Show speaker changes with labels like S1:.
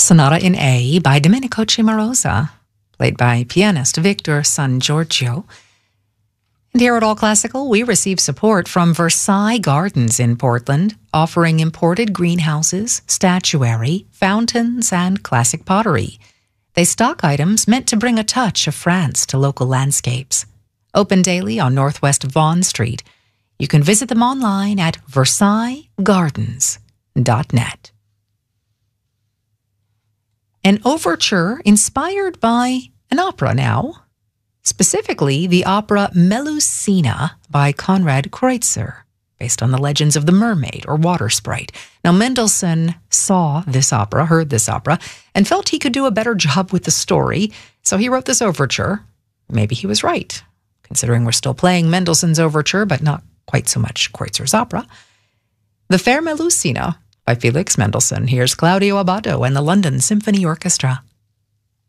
S1: Sonata in A by Domenico Cimarosa, played by pianist Victor San Giorgio. And here at All Classical, we receive support from Versailles Gardens in Portland, offering imported greenhouses, statuary, fountains, and classic pottery. They stock items meant to bring a touch of France to local landscapes. Open daily on Northwest Vaughan Street. You can visit them online at versaillesgardens.net. An overture inspired by an opera now, specifically the opera Melusina by Konrad Kreutzer, based on the legends of the mermaid or water sprite. Now, Mendelssohn saw this opera, heard this opera, and felt he could do a better job with the story, so he wrote this overture. Maybe he was right, considering we're still playing Mendelssohn's overture, but not quite so much Kreutzer's opera. The Fair Melusina by Felix Mendelssohn. Here's Claudio Abbado and the London Symphony Orchestra.